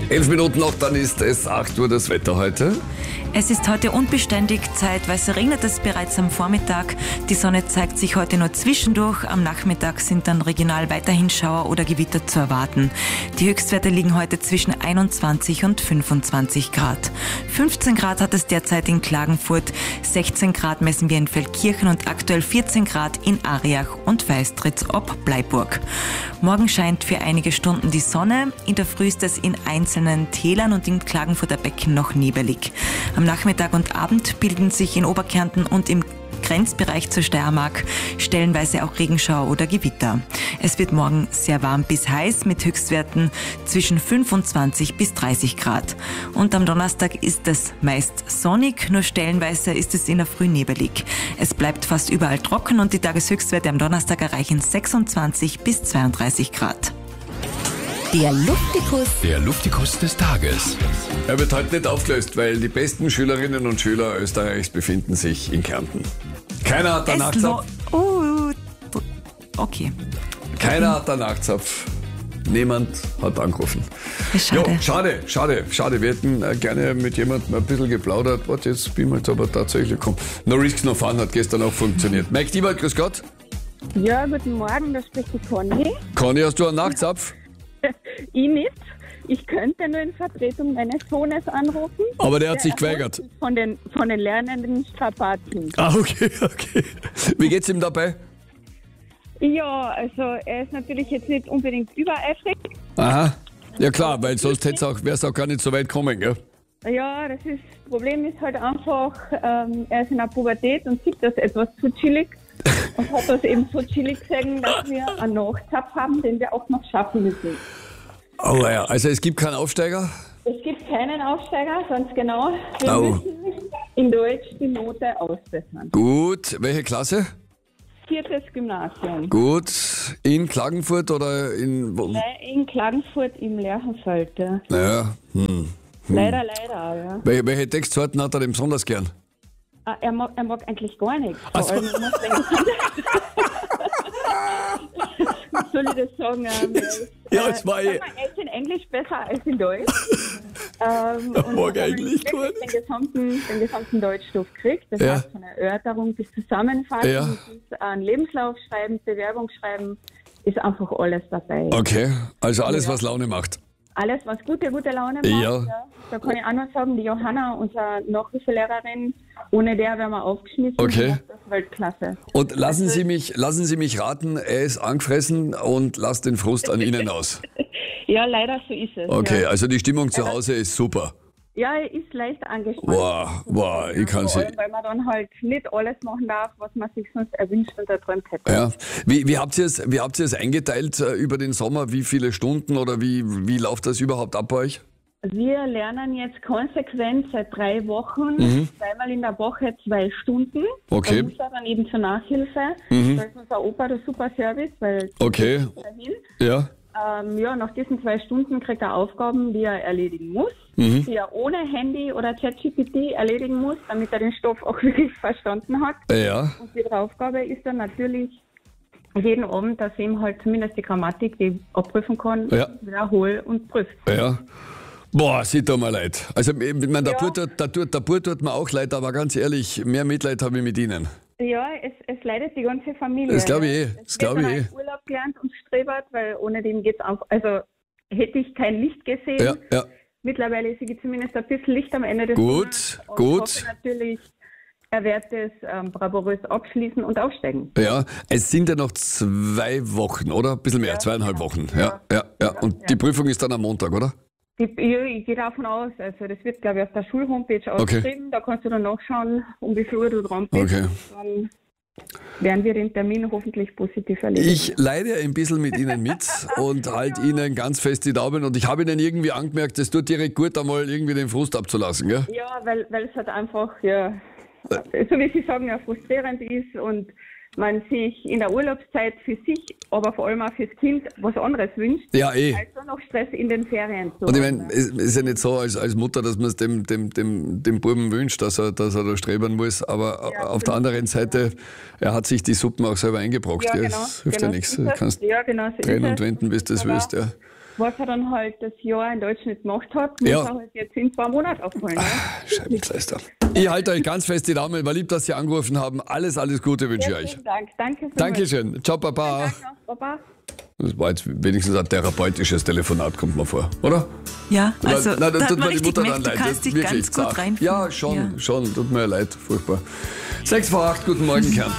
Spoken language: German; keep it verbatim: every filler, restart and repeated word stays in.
Elf Minuten noch, dann ist es acht Uhr das Wetter heute. Es ist heute unbeständig, zeitweise regnet es bereits am Vormittag. Die Sonne zeigt sich heute nur zwischendurch. Am Nachmittag sind dann regional weiterhin Schauer oder Gewitter zu erwarten. Die Höchstwerte liegen heute zwischen einundzwanzig und fünfundzwanzig Grad. fünfzehn Grad hat es derzeit in Klagenfurt, sechzehn Grad messen wir in Feldkirchen und aktuell vierzehn Grad in Ariach und Weistritz ob Bleiburg. Morgen scheint für einige Stunden die Sonne. In der Früh ist es in einzelnen Tälern und im Klagenfurter Becken noch nebelig. Am Nachmittag und Abend bilden sich in Oberkärnten und im Grenzbereich zur Steiermark stellenweise auch Regenschauer oder Gewitter. Es wird morgen sehr warm bis heiß mit Höchstwerten zwischen fünfundzwanzig bis dreißig Grad. Und am Donnerstag ist es meist sonnig, nur stellenweise ist es in der Früh nebelig. Es bleibt fast überall trocken und die Tageshöchstwerte am Donnerstag erreichen sechsundzwanzig bis zweiunddreißig Grad. Der Luftikus. Der Luftikus des Tages. Er wird heute nicht aufgelöst, weil die besten Schülerinnen und Schüler Österreichs befinden sich in Kärnten. Keiner hat der Nachtzapf. Oh, okay. Keiner hat der Nachtzapf. Niemand hat angerufen. Schade. Jo, schade, schade, schade. Wir hätten äh, gerne mit jemandem ein bisschen geplaudert. Warte, jetzt bin ich jetzt aber tatsächlich gekommen. No Risks, no Fun hat gestern auch funktioniert. Mike Diebert, grüß Gott. Ja, guten Morgen, da spricht die Conny. Conny, hast du einen Nachtzapf? Ich nicht. Ich könnte nur in Vertretung meines Sohnes anrufen. Aber der hat sich erholt geweigert. sich Von den, von den lernenden Strapazen. Ah, okay, okay. Wie geht's ihm dabei? Ja, also er ist natürlich jetzt nicht unbedingt übereifrig. Aha. Ja klar, weil sonst wäre es auch gar nicht so weit kommen, gell? Ja, das ist, das Problem ist halt einfach, ähm, er ist in der Pubertät und sieht das etwas zu chillig. Und hat das eben so chillig gesehen, dass wir einen Nachtzapf haben, den wir auch noch schaffen müssen. Oh ja, also es gibt keinen Aufsteiger? Es gibt keinen Aufsteiger, ganz genau. Wir Oh. müssen in Deutsch die Note ausbessern. Gut, welche Klasse? Viertes Gymnasium. Gut, in Klagenfurt oder in... wo- Nein, in Klagenfurt im Lerchenfeld. Ja. Naja, hm. Leider, leider, ja. Welche, welche Textsorten hat er denn besonders gern? Ah, er, mag, er mag eigentlich gar nichts. Ach Vor so. allem, ich muss denken, soll ich das sagen? Ähm, Ja, es war äh, eh- sag mal, er ist in Englisch besser als in Deutsch. ähm, Er und mag wenn man eigentlich wirklich gar den gesamten, den gesamten Deutschstoff kriegt. Das Ja. heißt von Erörterung bis Zusammenfassung, Ja. bis ein Lebenslauf schreiben, Bewerbung schreiben, ist einfach alles dabei. Okay, also alles, was Laune macht. Alles, was gute, gute Laune macht. Ja. Ja. Da kann ich auch noch sagen, die Johanna, unsere Nachhilfelehrerin, ohne der wären wir aufgeschmissen. Okay. Die macht das Weltklasse. Und lassen Sie mich, lassen Sie mich raten, er ist angefressen und lasst den Frust an Ihnen aus. Ja, leider so ist es. Okay, Ja, also die Stimmung zu Hause ist super. ja er ist leicht angespannt. Wow, wow, ich kann Vor sie. allem, weil man dann halt nicht alles machen darf, was man sich sonst erwünscht und erträumt hätte. Ja. Wie, wie, habt ihr es, wie habt ihr es eingeteilt äh, über den Sommer? Wie viele Stunden oder wie, wie läuft das überhaupt ab bei euch? Wir lernen jetzt konsequent seit drei Wochen, zweimal in der Woche zwei Stunden. Mhm. Okay. Da muss er dann eben zur Nachhilfe. Mhm. Da ist unser Opa der super Service, weil Okay, dahin. ja. Ähm, ja, nach diesen zwei Stunden kriegt er Aufgaben, die er erledigen muss, Mhm. die er ohne Handy oder ChatGPT erledigen muss, damit er den Stoff auch wirklich verstanden hat. Ja, Und die Aufgabe ist dann natürlich jeden Abend, dass er ihm halt zumindest die Grammatik, die abprüfen kann, Ja. wiederholt und prüft. ja. Boah, sieht tut mir leid. Also, ich meine, der, Ja. Bub tut, der, tut, der Bub tut mir auch leid, aber ganz ehrlich, mehr Mitleid habe ich mit Ihnen. Ja, es, es leidet die ganze Familie. Das glaube ich eh, das Es glaube wird ich dann eh. als Urlaub gelernt und strebert, weil ohne dem geht's einfach, also hätte ich kein Licht gesehen. Ja, ja. Mittlerweile sehe ich zumindest ein bisschen Licht am Ende des Gut, Tunnels und gut. hoffe natürlich, er wird es ähm, bravourös abschließen und aufsteigen. Ja, es sind ja noch zwei Wochen, oder? Ein bisschen mehr, Ja, zweieinhalb genau. Wochen. Ja, ja, ja. Und Ja. die Prüfung ist dann am Montag, oder? Die, ja, ich gehe davon aus, also das wird, glaube ich, auf der Schulhomepage Okay. ausgeschrieben. Da kannst du dann nachschauen, um wie viel Uhr du dran bist. Okay. Dann werden wir den Termin hoffentlich positiv erledigen. Ich leide ein bisschen mit Ihnen mit und halte Ihnen ganz fest die Daumen. Und ich habe Ihnen irgendwie angemerkt, es tut direkt gut, einmal irgendwie den Frust abzulassen, gell? Ja, weil, weil es halt einfach, ja, so wie Sie sagen, ja, frustrierend ist und man sich in der Urlaubszeit für sich, aber vor allem auch fürs Kind was anderes wünscht, Ja, eh. als dann noch Stress in den Ferien zu Und ich haben, meine, ne? es ist ja nicht so als, als Mutter, dass man es dem, dem, dem, dem Buben wünscht, dass er, dass er da strebern muss. Aber Ja, auf der absolut. anderen Seite, er hat sich die Suppen auch selber eingebrockt. Ja, gell? genau, Das hilft genau ja nichts. so Du ist es. kannst Ja, genau so ist drehen es. und wenden, bis du das Aber willst. Ja. was er dann halt das Jahr in Deutsch nicht gemacht hat, muss Ja. er halt jetzt in zwei Monaten aufholen. Ne? Scheibenkleister. Ich halte euch ganz fest die Daumen, war lieb, dass Sie angerufen haben. Alles, alles Gute wünsche ich euch. Vielen Dank. Danke für Dankeschön. Ciao, Papa. Danke noch, Baba. Das war jetzt wenigstens ein therapeutisches Telefonat, kommt mir vor, oder? Ja, also na, na, da da hat tut man mir die richtig Mutter gemerkt, dann du leid. kannst Das dich ist ganz wirklich gut zart. reinfühlen. Ja, schon, Ja. schon. Tut mir leid, furchtbar. sechs vor acht, guten Morgen, Kern.